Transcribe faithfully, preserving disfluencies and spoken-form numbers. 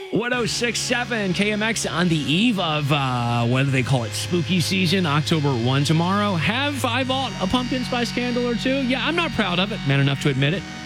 one oh six point seven K M X on the eve of, uh, what do they call it, spooky season, October first tomorrow. Have I bought a pumpkin spice candle or two? Yeah, I'm not proud of it, man enough to admit it.